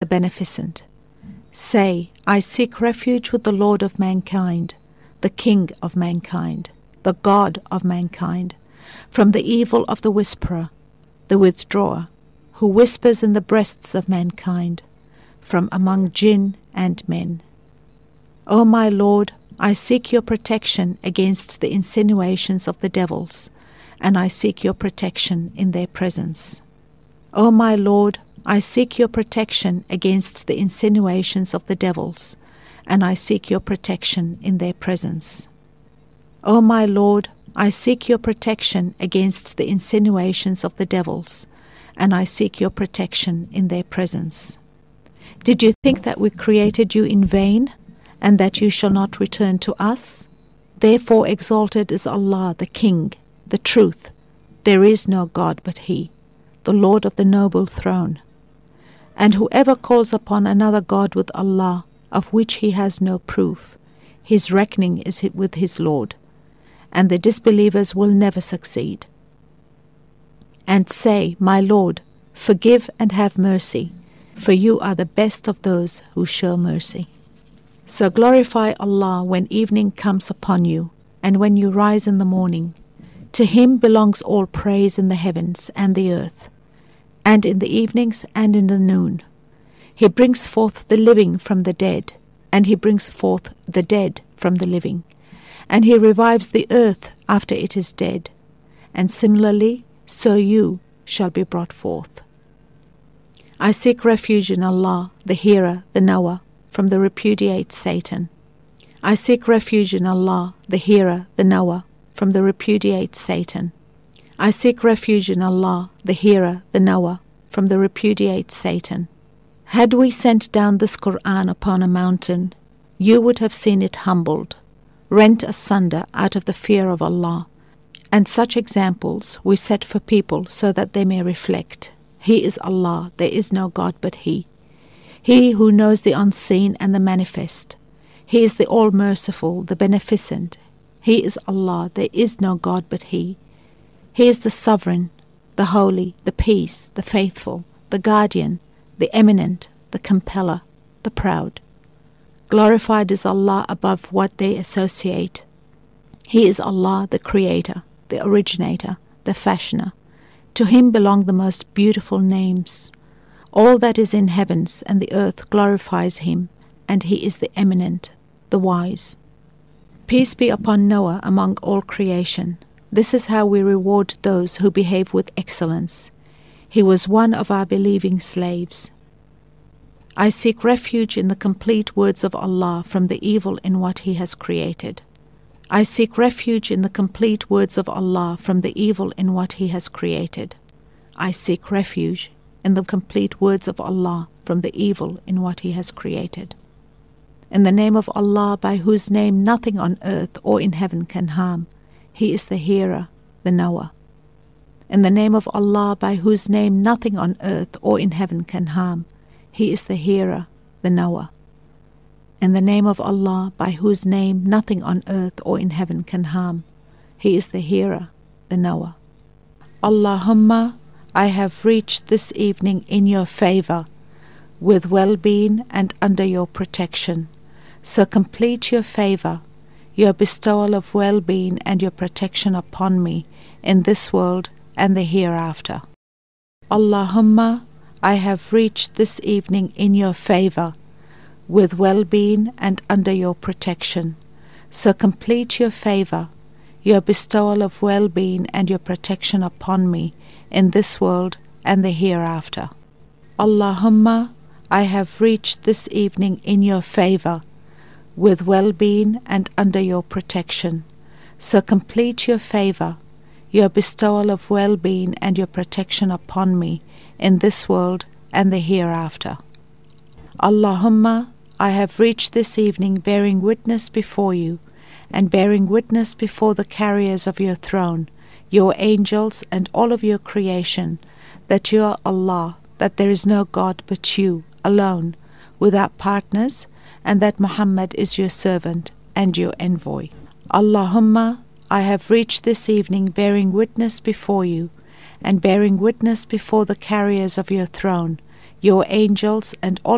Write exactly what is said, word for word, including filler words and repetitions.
Beneficent. Say, I seek refuge with the Lord of mankind, the King of mankind, the God of mankind, from the evil of the whisperer, the withdrawer, who whispers in the breasts of mankind, from among jinn and men. O my Lord, I seek your protection against the insinuations of the devils, and I seek your protection in their presence. O my Lord, I seek your protection against the insinuations of the devils, and I seek your protection in their presence. O my Lord, I seek your protection against the insinuations of the devils, and I seek your protection in their presence. Did you think that we created you in vain, and that you shall not return to us? Therefore exalted is Allah, the King, the Truth. There is no God but He, the Lord of the noble throne. And whoever calls upon another God with Allah, of which he has no proof, his reckoning is with his Lord, and the disbelievers will never succeed. And say, My Lord, forgive and have mercy, for you are the best of those who show mercy. So glorify Allah when evening comes upon you, and when you rise in the morning. To Him belongs all praise in the heavens and the earth, and in the evenings and in the noon. He brings forth the living from the dead, and He brings forth the dead from the living, and He revives the earth after it is dead, and similarly, so you shall be brought forth. I seek refuge in Allah, the Hearer, the Knower, from the repudiate Satan. I seek refuge in Allah, the Hearer, the Knower, from the repudiate Satan. I seek refuge in Allah, the Hearer, the Knower, from the repudiate Satan. Had we sent down this Qur'an upon a mountain, you would have seen it humbled, rent asunder out of the fear of Allah. And such examples we set for people so that they may reflect. He is Allah, there is no God but He. He who knows the unseen and the manifest. He is the all-merciful, the beneficent. He is Allah, there is no God but He. He is the sovereign, the holy, the peace, the faithful, the guardian, the eminent, the compeller, the proud. Glorified is Allah above what they associate. He is Allah, the creator, the originator, the fashioner. To Him belong the most beautiful names. All that is in heavens and the earth glorifies Him, and He is the eminent, the wise. Peace be upon Noah among all creation. This is how we reward those who behave with excellence. He was one of our believing slaves. I seek refuge in the complete words of Allah from the evil in what He has created. I seek refuge in the complete words of Allah from the evil in what He has created. I seek refuge in the complete words of Allah from the evil in what He has created. In the name of Allah, by whose name nothing on earth or in heaven can harm, He is the Hearer, the Knower. In the name of Allah, by whose name nothing on earth or in heaven can harm, He is the Hearer, the Knower. In the name of Allah, by whose name nothing on earth or in heaven can harm, He is the Hearer, the Knower. Allahumma, I have reached this evening in your favor, with well-being and under your protection. So complete your favor, your bestowal of well-being and your protection upon me in this world and the hereafter. Allahumma, I have reached this evening in your favor, with well-being and under your protection. So complete your favor, your bestowal of well-being and your protection upon me in this world and the hereafter. Allahumma, I have reached this evening in your favor, with well-being and under your protection. So complete your favor, your bestowal of well-being and your protection upon me in this world and the hereafter. Allahumma, I have reached this evening bearing witness before you, and bearing witness before the carriers of your throne, your angels and all of your creation, that you are Allah, that there is no God but you, alone, without partners, and that Muhammad is your servant and your envoy. Allahumma, I have reached this evening bearing witness before you, and bearing witness before the carriers of your throne, your angels and all